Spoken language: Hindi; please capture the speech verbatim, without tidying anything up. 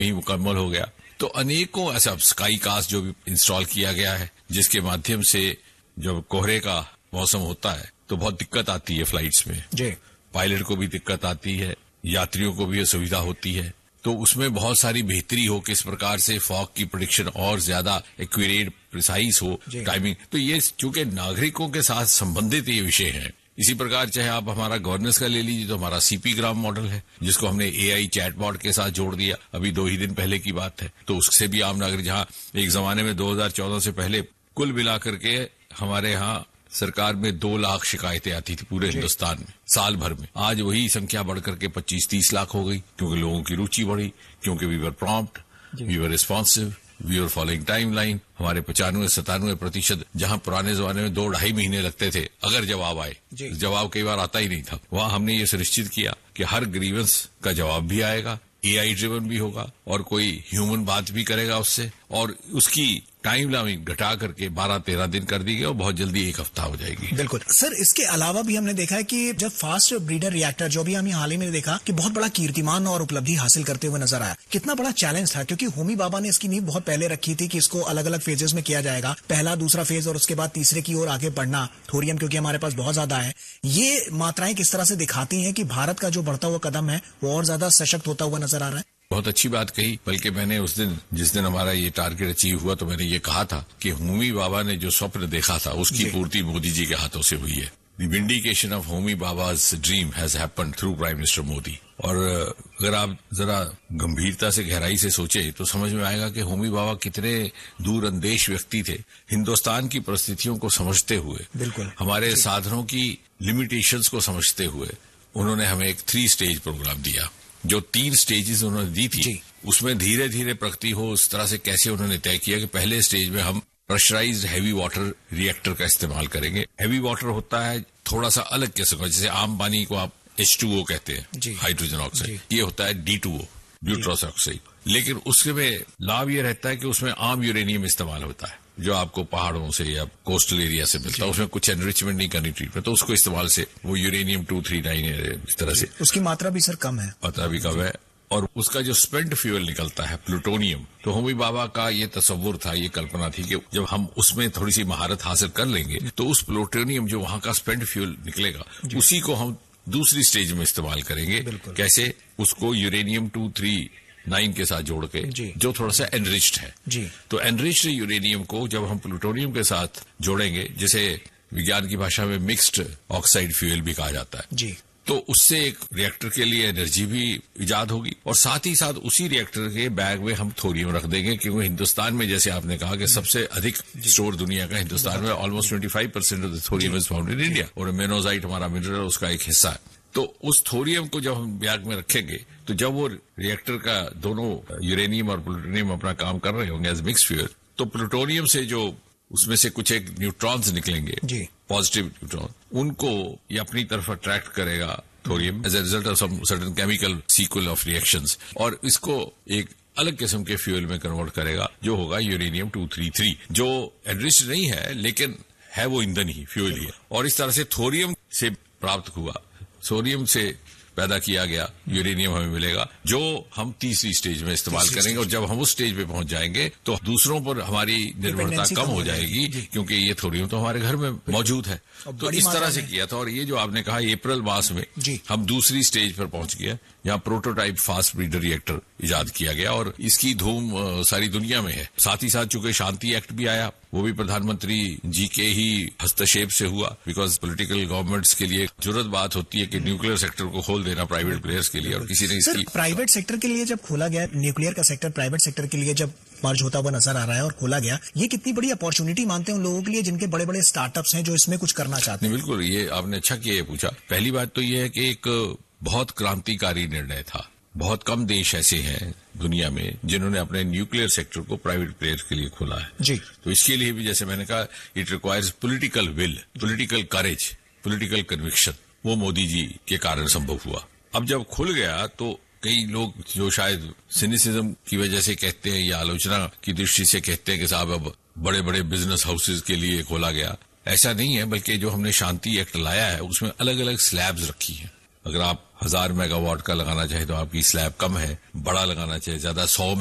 ही मुकम्मल हो गया। तो अनेकों ऐसा स्काई कास्ट जो भी इंस्टॉल किया गया है, जिसके माध्यम से जब कोहरे का मौसम होता है तो बहुत दिक्कत आती है फ्लाइट्स में जी। पायलट को भी दिक्कत आती है, यात्रियों को भी असुविधा होती है। तो उसमें बहुत सारी बेहतरी हो, किस प्रकार से फॉग की प्रेडिक्शन और ज्यादा एक्यूरेट प्रिसाइज हो टाइमिंग। तो ये चूंकि नागरिकों के साथ संबंधित ये विषय है। इसी प्रकार चाहे आप हमारा गवर्नेंस का ले लीजिए तो हमारा सीपी ग्राम मॉडल है, जिसको हमने एआई चैटबॉट के साथ जोड़ दिया, अभी दो ही दिन पहले की बात है। तो उससे भी आम नागरिक, जहां एक जमाने में दो हज़ार चौदह से पहले कुल मिलाकर के हमारे यहाँ सरकार में दो लाख शिकायतें आती थी पूरे हिंदुस्तान में साल भर में, आज वही संख्या बढ़कर के पच्चीस तीस लाख हो गई, क्योंकि लोगों की रुचि बढ़ी, क्योंकि we were prompt, we were responsive, we are following time line. हमारे पचानवे सतानवे प्रतिशत, जहां पुराने जमाने में दो ढाई महीने लगते थे अगर जवाब आए, जवाब कई बार आता ही नहीं था, वहां हमने ये सुनिश्चित किया कि हर ग्रीवेंस का जवाब भी आएगा, एआई ड्रिवन भी होगा और कोई ह्यूमन बात भी करेगा उससे, और उसकी टाइम लाइन घटा करके बारह तेरह दिन कर दी गई और बहुत जल्दी एक हफ्ता हो जाएगी। बिल्कुल सर, इसके अलावा भी हमने देखा है कि जब फास्ट ब्रीडर रिएक्टर, जो भी हम हाल ही में देखा कि बहुत बड़ा कीर्तिमान और उपलब्धि हासिल करते हुए नजर आया। कितना बड़ा चैलेंज था, क्योंकि होमी बाबा ने इसकी नींव बहुत पहले रखी थी कि इसको अलग अलग फेजेस में किया जाएगा, पहला दूसरा फेज और उसके बाद तीसरे की ओर आगे बढ़ना, थोरियम क्योंकि हमारे पास बहुत ज्यादा है। ये मात्राएं किस तरह से दिखाती हैं कि भारत का जो बढ़ता हुआ कदम है वो और ज्यादा सशक्त होता हुआ नजर आ रहा है। बहुत अच्छी बात कही, बल्कि मैंने उस दिन, जिस दिन हमारा ये टारगेट अचीव हुआ, तो मैंने ये कहा था कि होमी बाबा ने जो स्वप्न देखा था उसकी पूर्ति मोदी जी के हाथों से हुई है। The vindication of Homi बाबाज dream has happened through prime minister Modi. और अगर आप जरा गंभीरता से, गहराई से सोचे तो समझ में आएगा कि होमी बाबा कितने दूरअंदेश व्यक्ति थे। हिंदुस्तान की परिस्थितियों को समझते हुए, बिल्कुल हमारे साधनों की लिमिटेशंस को समझते हुए, उन्होंने हमें एक थ्री स्टेज प्रोग्राम दिया। जो तीन स्टेजेस उन्होंने दी थी, उसमें धीरे धीरे प्रगति हो, उस तरह से कैसे उन्होंने तय किया कि पहले स्टेज में हम प्रेशराइज्ड हैवी वाटर रिएक्टर का इस्तेमाल करेंगे। हैवी वाटर होता है थोड़ा सा अलग किस्म का, जैसे आम पानी को आप एच टू ओ कहते हैं, हाइड्रोजन ऑक्साइड, ये होता है डी टू ओ, ब्यूट्रॉस ऑक्साइड। लेकिन उसमें लाभ ये रहता है कि उसमें आम यूरेनियम इस्तेमाल होता है, जो आपको पहाड़ों से या कोस्टल एरिया से मिलता है। उसमें कुछ एनरिचमेंट नहीं करनी ट्रीटमेंट, तो उसको इस्तेमाल से वो यूरेनियम टू थ्री नाइन इस तरह से, उसकी मात्रा भी सर कम है, मात्रा भी कम है। और उसका जो स्पेंट फ्यूल निकलता है प्लूटोनियम, तो होमी बाबा का ये तस्वुर था, ये कल्पना थी कि जब हम उसमें थोड़ी सी महारत हासिल कर लेंगे तो उस प्लूटोनियम जो वहां का स्पेंट फ्यूल निकलेगा, उसी को हम दूसरी स्टेज में इस्तेमाल करेंगे। कैसे? उसको यूरेनियम टू थ्री नाइन के साथ जोड़ के, जो थोड़ा सा एनरिच्ड है जी। तो एनरिच्ड यूरेनियम को जब हम प्लूटोनियम के साथ जोड़ेंगे, जिसे विज्ञान की भाषा में मिक्स्ड ऑक्साइड फ्यूल भी कहा जाता है जी, तो उससे एक रिएक्टर के लिए एनर्जी भी इजाद होगी, और साथ ही साथ उसी रिएक्टर के बैग में हम थोरियम रख देंगे, क्योंकि हिंदुस्तान में, जैसे आपने कहा कि सबसे अधिक स्टोर दुनिया का हिंदुस्तान में, almost twenty five percent of the thorium is found in India, और मेनोजाइट हमारा मिनरल उसका एक हिस्सा है। तो उस थोरियम को जब हम बैग में रखेंगे, तो जब वो रिएक्टर का दोनों यूरेनियम और प्लूटोनियम अपना काम कर रहे होंगे एज मिक्स फ्यूल, तो प्लूटोनियम से जो उसमें से कुछ एक न्यूट्रॉन्स निकलेंगे, पॉजिटिव न्यूट्रॉन, उनको ये अपनी तरफ अट्रैक्ट करेगा thorium as a result of some certain chemical sequel of reactions, और इसको एक अलग किस्म के फ्यूल में कन्वर्ट करेगा, जो होगा यूरेनियम टू थ्री थ्री, जो एनरिच्ड नहीं है लेकिन है वो ईंधन ही, फ्यूल ही है। और इस तरह से थोरियम से प्राप्त हुआ, सोडियम से पैदा किया गया यूरेनियम हमें मिलेगा, जो हम तीसरी स्टेज में इस्तेमाल करेंगे। और जब हम उस स्टेज पे पहुंच जाएंगे तो दूसरों पर हमारी निर्भरता कम हो जाएगी, क्योंकि ये थोरियम तो हमारे घर में मौजूद है। तो इस तरह से किया था। और ये जो आपने कहा अप्रैल मास में हम दूसरी स्टेज पर पहुंच गए, यहाँ प्रोटोटाइप फास्ट ब्रीडर रिएक्टर इजाद किया गया, और इसकी धूम सारी दुनिया में है। साथ ही साथ चूंकि शांति एक्ट भी आया, वो भी प्रधानमंत्री जी के ही हस्तक्षेप से हुआ, बिकॉज पॉलिटिकल गवर्नमेंट्स के लिए जरूरत बात होती है कि न्यूक्लियर सेक्टर को खोल देना प्राइवेट प्लेयर्स के लिए, और किसी ने इसकी प्राइवेट सेक्टर के लिए जब खोला गया, न्यूक्लियर का सेक्टर प्राइवेट सेक्टर के लिए जब मर्ज होता हुआ नजर आ रहा है और खोला गया, ये कितनी बड़ी अपॉर्चुनिटी मानते हैं उन लोगों के लिए जिनके बड़े बड़े स्टार्टअप्स हैं जो इसमें कुछ करना चाहते हैं? बिल्कुल, ये आपने अच्छा किया ये पूछा। पहली बात तो ये है कि एक बहुत क्रांतिकारी निर्णय था। बहुत कम देश ऐसे हैं दुनिया में जिन्होंने अपने न्यूक्लियर सेक्टर को प्राइवेट प्लेयर्स के लिए खोला है जी। तो इसके लिए भी, जैसे मैंने कहा, it requires political will, political courage, political conviction. वो मोदी जी के कारण संभव हुआ। अब जब खुल गया तो कई लोग जो शायद सिनिसिज्म की वजह से कहते हैं या आलोचना की दृष्टि से कहते हैं कि साहब अब बड़े बड़े बिजनेस हाउसेज के लिए खोला गया, ऐसा नहीं है। बल्कि जो हमने शांति एक्ट लाया है उसमें अलग अलग स्लैब्स रखी हैं। अगर आप हजार मेगावाट का लगाना चाहे तो आपकी स्लैब कम है, बड़ा लगाना चाहिए ज्यादा, सौ